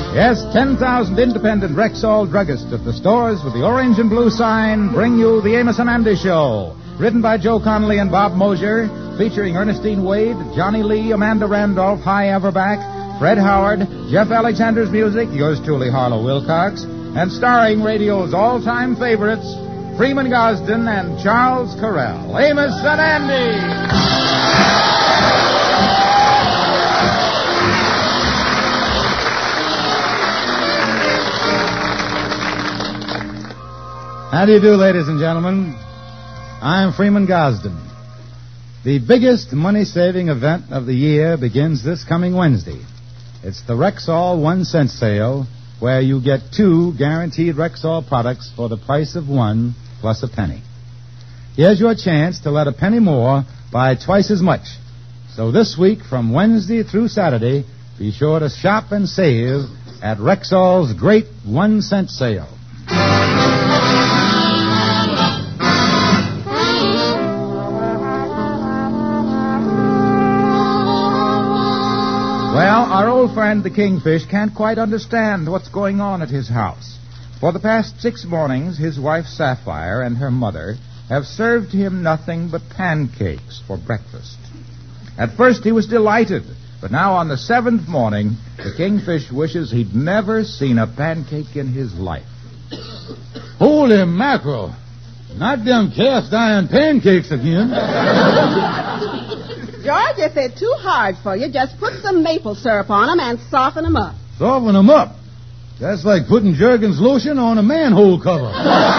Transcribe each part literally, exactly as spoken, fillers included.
Yes, ten thousand independent Rexall druggists at the stores with the orange and blue sign bring you the Amos and Andy Show. Written by Joe Connolly and Bob Mosier, featuring Ernestine Wade, Johnny Lee, Amanda Randolph, Hy Averback, Fred Howard, Jeff Alexander's music, yours truly, Harlow Wilcox, and starring radio's all-time favorites, Freeman Gosden and Charles Correll. Amos and Andy! How do you do, ladies and gentlemen? I'm Freeman Gosden. The biggest money-saving event of the year begins this coming Wednesday. It's the Rexall one-cent sale, where you get two guaranteed Rexall products for the price of one plus a penny. Here's your chance to let a penny more buy twice as much. So this week, from Wednesday through Saturday, be sure to shop and save at Rexall's great one-cent sale. Well, our old friend the Kingfish can't quite understand what's going on at his house. For the past six mornings, his wife Sapphire and her mother have served him nothing but pancakes for breakfast. At first he was delighted, but now on the seventh morning, the Kingfish wishes he'd never seen a pancake in his life. Holy mackerel! Not them cast iron pancakes again. George, if they're too hard for you, just put some maple syrup on them and soften them up. Soften them up? That's like putting Jergens lotion on a manhole cover.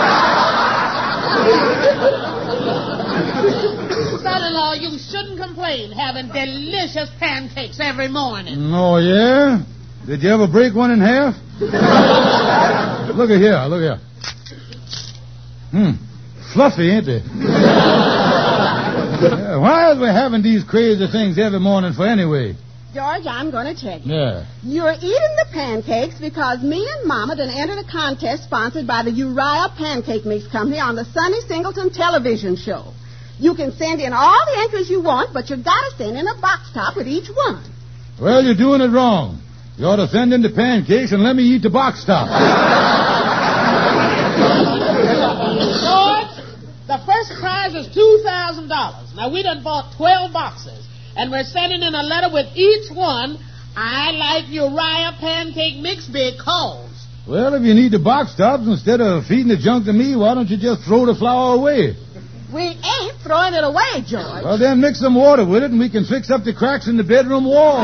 Son-in-law, you shouldn't complain having delicious pancakes every morning. Oh, yeah? Did you ever break one in half? Look at here, look at here. Hmm, fluffy, ain't they? Yeah, why are we having these crazy things every morning for anyway? George, I'm going to tell you. Yeah. You're eating the pancakes because me and Mama done entered a contest sponsored by the Uriah Pancake Mix Company on the Sonny Singleton television show. You can send in all the entries you want, but you've got to send in a box top with each one. Well, you're doing it wrong. You ought to send in the pancakes and let me eat the box top. George, the first prize is two thousand dollars. Now, we done bought twelve boxes, and we're sending in a letter with each one, I like Uriah Pancake Mix because... Well, if you need the box tops, instead of feeding the junk to me, why don't you just throw the flour away? We ain't throwing it away, George. Well, then mix some water with it, and we can fix up the cracks in the bedroom wall.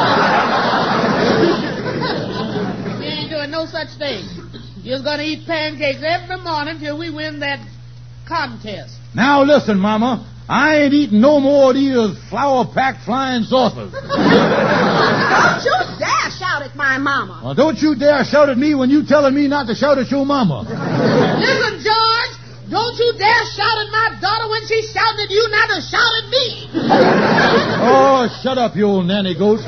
We ain't doing no such thing. You're going to eat pancakes every morning till we win that contest. Now, listen, Mama. I ain't eating no more of these flour-packed flying saucers. Don't you dare shout at my mama. Well, don't you dare shout at me when you telling me not to shout at your mama. Listen, George, don't you dare shout at my daughter when she's shouting at you not to shout at me. Oh, shut up, you old nanny goat.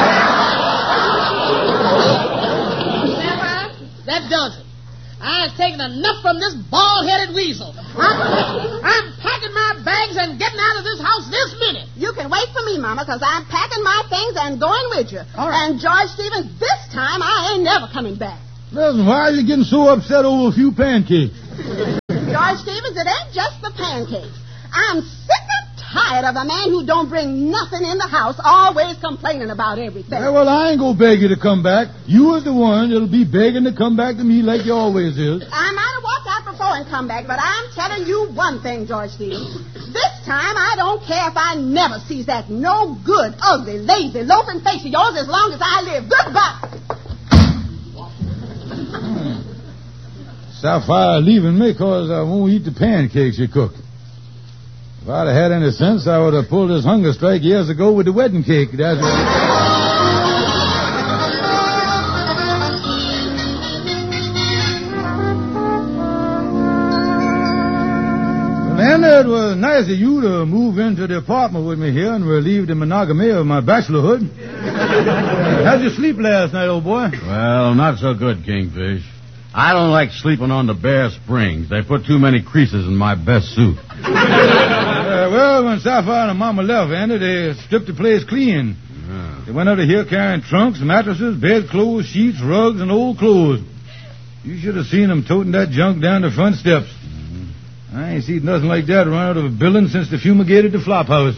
Never. That does it. I've taken enough from this bald-headed weasel. I'm, I'm packing my bags and getting out of this house this minute. You can wait for me, Mama, because I'm packing my things and going with you. All right. And, George Stevens, this time I ain't never coming back. Listen, why are you getting so upset over a few pancakes? George Stevens, it ain't just the pancakes. I'm sick and tired of a man who don't bring nothing in the house, always complaining about everything. Yeah, well, I ain't gonna beg you to come back. You is the one that'll be begging to come back to me like you always is. I might have walked out before and come back, but I'm telling you one thing, George Stevens. This time I don't care if I never sees that no good, ugly, lazy, loafing face of yours as long as I live. Goodbye. Hmm. Sapphire leaving me because I won't eat the pancakes you cook. If I'd have had any sense, I would have pulled this hunger strike years ago with the wedding cake. That's what... Amanda, it was nice of you to move into the apartment with me here and relieve the monogamy of my bachelorhood. How'd you sleep last night, old boy? Well, not so good, Kingfish. I don't like sleeping on the bare springs. They put too many creases in my best suit. Uh, well, when Sapphire and Mama left, Andy, they stripped the place clean. Yeah. They went out of here carrying trunks, mattresses, bedclothes, sheets, rugs, and old clothes. You should have seen them toting that junk down the front steps. Mm-hmm. I ain't seen nothing like that run out of a building since they fumigated the flop house.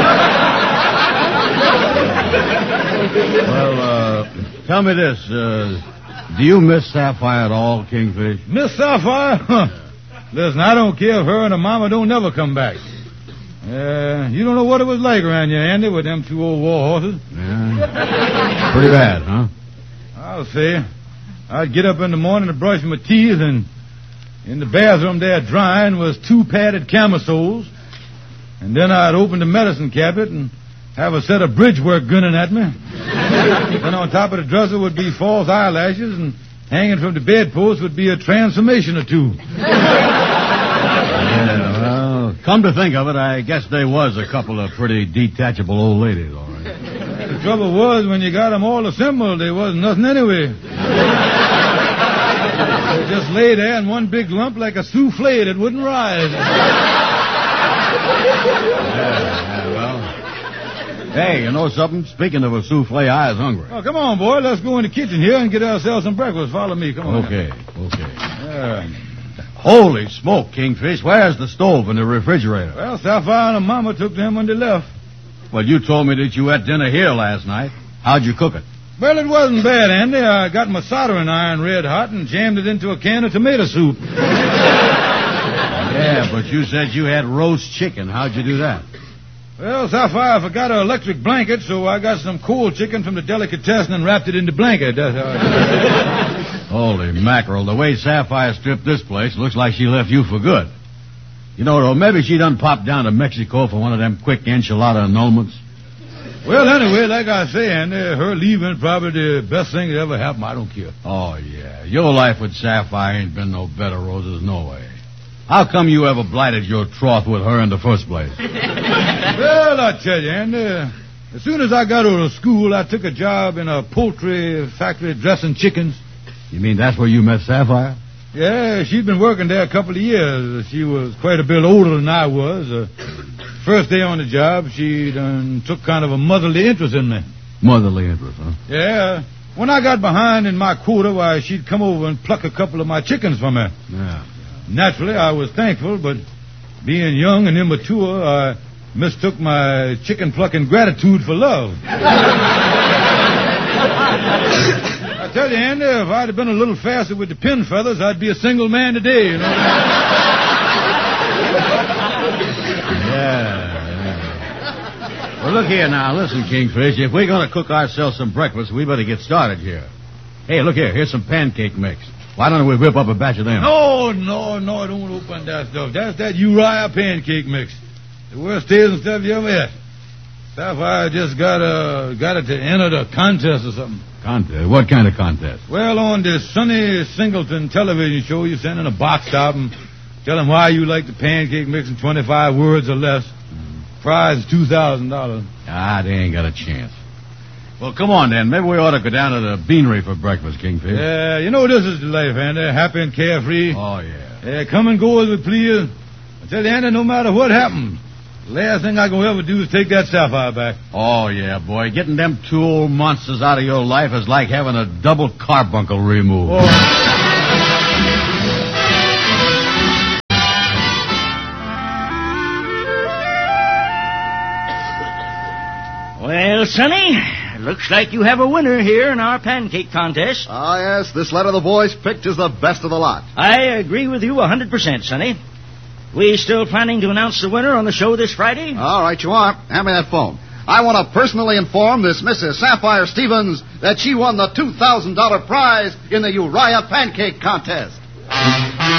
Well, uh, tell me this. Uh, do you miss Sapphire at all, Kingfish? Miss Sapphire? Huh. Listen, I don't care if her and her mama don't never come back. Uh, you don't know what it was like around here, Andy, with them two old war horses. Yeah. Pretty bad, huh? I'll say. I'd get up in the morning to brush my teeth, and in the bathroom there drying was two padded camisoles. And then I'd open the medicine cabinet and have a set of bridge work gunning at me. Then on top of the dresser would be false eyelashes, and hanging from the bedpost would be a transformation or two. Yeah, well, come to think of it, I guess they was a couple of pretty detachable old ladies, all right. The trouble was, when you got them all assembled, there wasn't nothing anyway. They just lay there in one big lump like a souffle that wouldn't rise. Yeah, yeah, well. Hey, you know something? Speaking of a souffle, I is hungry. Oh, come on, boy. Let's go in the kitchen here and get ourselves some breakfast. Follow me. Come on. Okay, okay. Yeah. Holy smoke, Kingfish. Where's the stove and the refrigerator? Well, Sapphire and her mama took them when they left. Well, you told me that you had dinner here last night. How'd you cook it? Well, it wasn't bad, Andy. I got my soldering iron red hot and jammed it into a can of tomato soup. Yeah, but you said you had roast chicken. How'd you do that? Well, Sapphire forgot her electric blanket, so I got some cold chicken from the delicatessen and wrapped it in the blanket. That's how I did it. Holy mackerel. The way Sapphire stripped this place, looks like she left you for good. You know, though, maybe she done popped down to Mexico for one of them quick enchilada annulments. Well, anyway, like I say, Andy, her leaving probably the best thing that ever happened. I don't care. Oh, yeah. Your life with Sapphire ain't been no bed of roses, no way. How come you ever blighted your troth with her in the first place? Well, I tell you, Andy, as soon as I got out of school, I took a job in a poultry factory dressing chickens. You mean that's where you met Sapphire? Yeah, she'd been working there a couple of years. She was quite a bit older than I was. Uh, first day on the job, she done took kind of a motherly interest in me. Motherly interest, huh? Yeah. When I got behind in my quota, why, she'd come over and pluck a couple of my chickens from me. Yeah. Naturally, I was thankful, but being young and immature, I mistook my chicken-plucking gratitude for love. I tell you, Andy, if I'd have been a little faster with the pin feathers, I'd be a single man today, you know. Yeah, yeah. Well, look here now. Listen, Kingfish, if we're going to cook ourselves some breakfast, we better get started here. Hey, look here. Here's some pancake mix. Why don't we whip up a batch of them? No, no, no, don't open that stuff. That's that Uriah pancake mix. The worst tasting stuff you ever had. Sapphire just got uh, got it to enter the contest or something. Contest? What kind of contest? Well, on this Sonny Singleton television show, you send in a box top and tell them why you like the pancake mix in twenty-five words or less. Mm-hmm. Prize is two thousand dollars. Ah, they ain't got a chance. Well, come on, then. Maybe we ought to go down to the beanery for breakfast, Kingfish. Yeah, you know this is the life, Andy. Happy and carefree. Oh, yeah. Yeah, come and go as we please. I tell you, Andy, no matter what happens, the last thing I can ever do is take that Sapphire back. Oh, yeah, boy. Getting them two old monsters out of your life is like having a double carbuncle removed. Oh. Well, Sonny, looks like you have a winner here in our pancake contest. Ah, yes, this letter the boys picked is the best of the lot. I agree with you one hundred percent, Sonny. We still planning to announce the winner on the show this Friday? All right, you are. Hand me that phone. I want to personally inform this Missus Sapphire Stevens that she won the two thousand dollars prize in the Uriah Pancake Contest.